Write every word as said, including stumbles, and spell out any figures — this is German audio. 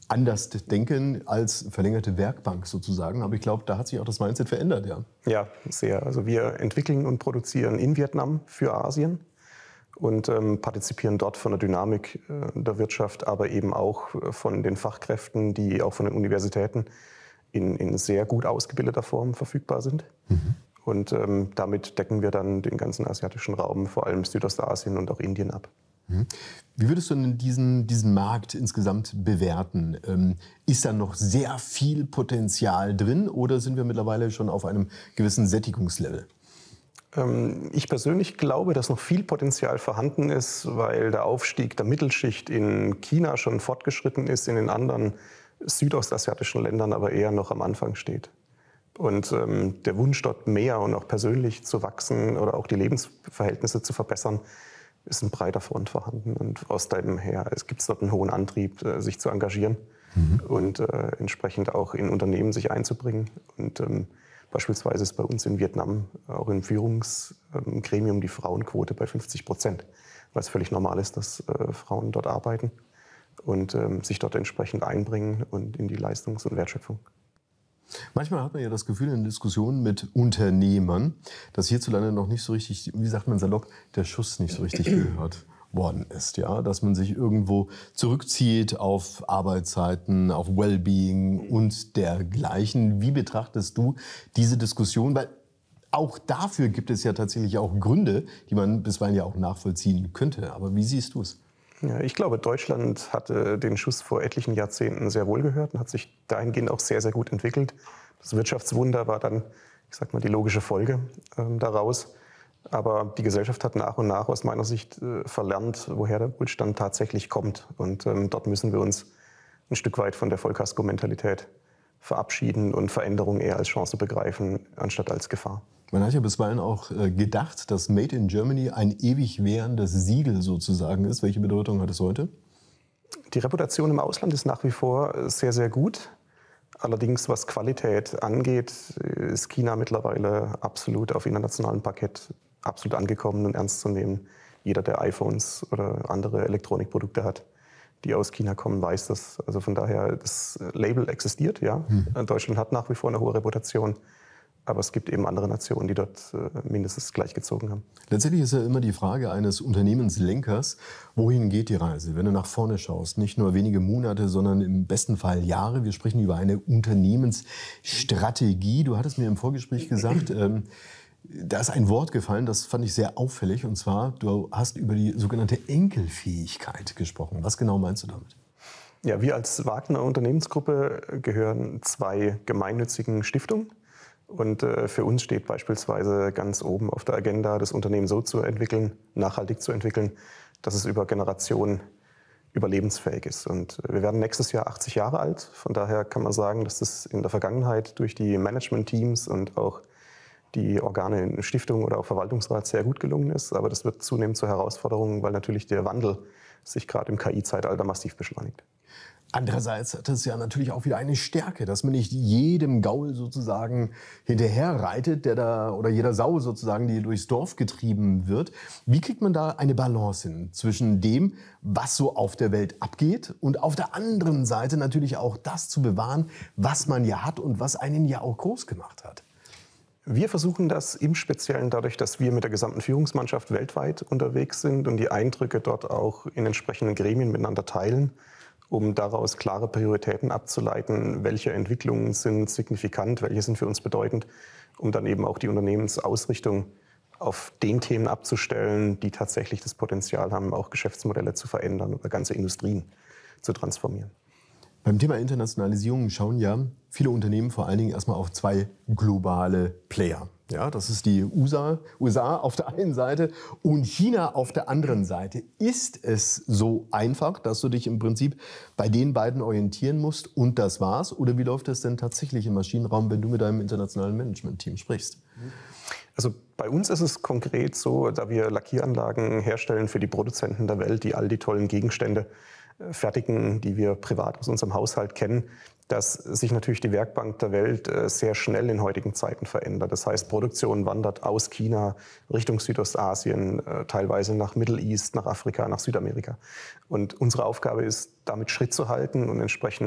anders denken als verlängerte Werkbank sozusagen. Aber ich glaube, da hat sich auch das Mindset verändert, ja. Ja, sehr. Also wir entwickeln und produzieren in Vietnam für Asien und ähm, partizipieren dort von der Dynamik äh, der Wirtschaft, aber eben auch von den Fachkräften, die auch von den Universitäten in, in sehr gut ausgebildeter Form verfügbar sind. Mhm. Und ähm, damit decken wir dann den ganzen asiatischen Raum, vor allem Südostasien und auch Indien ab. Wie würdest du denn diesen, diesen Markt insgesamt bewerten? Ähm, ist da noch sehr viel Potenzial drin oder sind wir mittlerweile schon auf einem gewissen Sättigungslevel? Ähm, ich persönlich glaube, dass noch viel Potenzial vorhanden ist, weil der Aufstieg der Mittelschicht in China schon fortgeschritten ist, in den anderen südostasiatischen Ländern aber eher noch am Anfang steht. Und ähm, der Wunsch, dort mehr und auch persönlich zu wachsen oder auch die Lebensverhältnisse zu verbessern, ist ein breiter Front vorhanden. Und aus dem her gibt es dort einen hohen Antrieb, sich zu engagieren mhm. und äh, entsprechend auch in Unternehmen sich einzubringen. Und ähm, beispielsweise ist bei uns in Vietnam auch im Führungsgremium die Frauenquote bei fünfzig Prozent, weil es völlig normal ist, dass äh, Frauen dort arbeiten und ähm, sich dort entsprechend einbringen und in die Leistungs- und Wertschöpfung. Manchmal hat man ja das Gefühl in Diskussionen mit Unternehmern, dass hierzulande noch nicht so richtig, wie sagt man salopp, der Schuss nicht so richtig gehört worden ist. Ja? Dass man sich irgendwo zurückzieht auf Arbeitszeiten, auf Wellbeing und dergleichen. Wie betrachtest du diese Diskussion? Weil auch dafür gibt es ja tatsächlich auch Gründe, die man bisweilen ja auch nachvollziehen könnte. Aber wie siehst du es? Ja, ich glaube, Deutschland hatte den Schuss vor etlichen Jahrzehnten sehr wohl gehört und hat sich dahingehend auch sehr, sehr gut entwickelt. Das Wirtschaftswunder war dann, ich sag mal, die logische Folge ähm, daraus. Aber die Gesellschaft hat nach und nach aus meiner Sicht äh, verlernt, woher der Wohlstand tatsächlich kommt. Und ähm, dort müssen wir uns ein Stück weit von der Vollkasko-Mentalität verabschieden und Veränderung eher als Chance begreifen, anstatt als Gefahr. Man hat ja bisweilen auch gedacht, dass Made in Germany ein ewig währendes Siegel sozusagen ist. Welche Bedeutung hat es heute? Die Reputation im Ausland ist nach wie vor sehr, sehr gut. Allerdings, was Qualität angeht, ist China mittlerweile absolut auf internationalem Parkett absolut angekommen und ernst zu nehmen. Jeder, der iPhones oder andere Elektronikprodukte hat, die aus China kommen, weiß das. Also von daher, das Label existiert, ja. Hm. Deutschland hat nach wie vor eine hohe Reputation. Aber es gibt eben andere Nationen, die dort mindestens gleichgezogen haben. Letztendlich ist ja immer die Frage eines Unternehmenslenkers, wohin geht die Reise? Wenn du nach vorne schaust, nicht nur wenige Monate, sondern im besten Fall Jahre. Wir sprechen über eine Unternehmensstrategie. Du hattest mir im Vorgespräch gesagt, ähm, da ist ein Wort gefallen, das fand ich sehr auffällig. Und zwar, du hast über die sogenannte Enkelfähigkeit gesprochen. Was genau meinst du damit? Ja, wir als Wagner Unternehmensgruppe gehören zwei gemeinnützigen Stiftungen. Und äh, für uns steht beispielsweise ganz oben auf der Agenda, das Unternehmen so zu entwickeln, nachhaltig zu entwickeln, dass es über Generationen überlebensfähig ist. Und wir werden nächstes Jahr achtzig Jahre alt. Von daher kann man sagen, dass das in der Vergangenheit durch die Management-Teams und auch die Organe in Stiftung oder auch Verwaltungsrat sehr gut gelungen ist. Aber das wird zunehmend zur Herausforderung, weil natürlich der Wandel sich gerade im K I-Zeitalter massiv beschleunigt. Andererseits hat es ja natürlich auch wieder eine Stärke, dass man nicht jedem Gaul sozusagen hinterher reitet, der da, oder jeder Sau sozusagen, die durchs Dorf getrieben wird. Wie kriegt man da eine Balance hin zwischen dem, was so auf der Welt abgeht und auf der anderen Seite natürlich auch das zu bewahren, was man ja hat und was einen ja auch groß gemacht hat? Wir versuchen das im Speziellen dadurch, dass wir mit der gesamten Führungsmannschaft weltweit unterwegs sind und die Eindrücke dort auch in entsprechenden Gremien miteinander teilen, um daraus klare Prioritäten abzuleiten, welche Entwicklungen sind signifikant, welche sind für uns bedeutend, um dann eben auch die Unternehmensausrichtung auf den Themen abzustellen, die tatsächlich das Potenzial haben, auch Geschäftsmodelle zu verändern oder ganze Industrien zu transformieren. Beim Thema Internationalisierung schauen ja viele Unternehmen vor allen Dingen erstmal auf zwei globale Player. Ja, das ist die U S A, U S A auf der einen Seite und China auf der anderen Seite. Ist es so einfach, dass du dich im Prinzip bei den beiden orientieren musst und das war's? Oder wie läuft es denn tatsächlich im Maschinenraum, wenn du mit deinem internationalen Management-Team sprichst? Also bei uns ist es konkret so, da wir Lackieranlagen herstellen für die Produzenten der Welt, die all die tollen Gegenstände fertigen, die wir privat aus unserem Haushalt kennen, dass sich natürlich die Werkbank der Welt sehr schnell in heutigen Zeiten verändert. Das heißt, Produktion wandert aus China Richtung Südostasien, teilweise nach Middle East, nach Afrika, nach Südamerika. Und unsere Aufgabe ist, damit Schritt zu halten und entsprechend